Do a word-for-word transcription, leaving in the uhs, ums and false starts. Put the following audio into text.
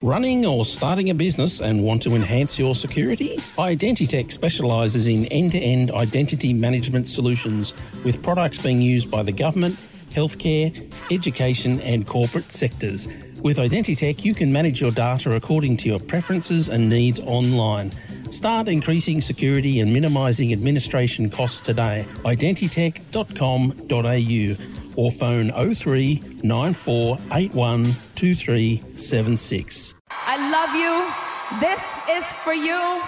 Running or starting a business and want to enhance your security? Identitech specialises in end-to-end identity management solutions with products being used by the government, healthcare, education and corporate sectors. With Identitech, you can manage your data according to your preferences and needs online. Start increasing security and minimising administration costs today. identitech dot com dot a u or phone oh three nine four eight one two three seven six. I love you. This is for you.